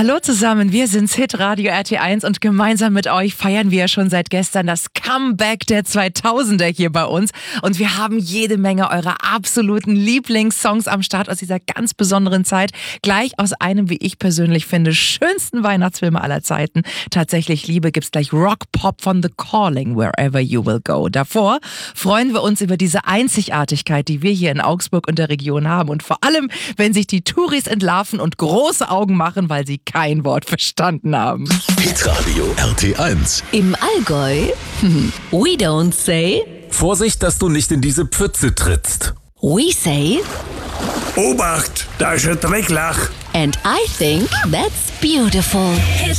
Hallo zusammen, wir sind's Hitradio RT1 und gemeinsam mit euch feiern wir schon seit gestern das Comeback der 2000er hier bei uns. Und wir haben jede Menge eurer absoluten Lieblingssongs am Start aus dieser ganz besonderen Zeit. Gleich aus einem, wie ich persönlich finde, schönsten Weihnachtsfilme aller Zeiten. Tatsächlich Liebe gibt's gleich Rock-Pop von The Calling, Wherever You Will Go. Davor freuen wir uns über diese Einzigartigkeit, die wir hier in Augsburg und der Region haben. Und vor allem, wenn sich die Touris entlarven und große Augen machen, weil sie kein Wort verstanden haben. Hitradio RT1. Im Allgäu, we don't say. Vorsicht, dass du nicht in diese Pfütze trittst. We say. Obacht, da ist ein Drecklach. And I think that's beautiful.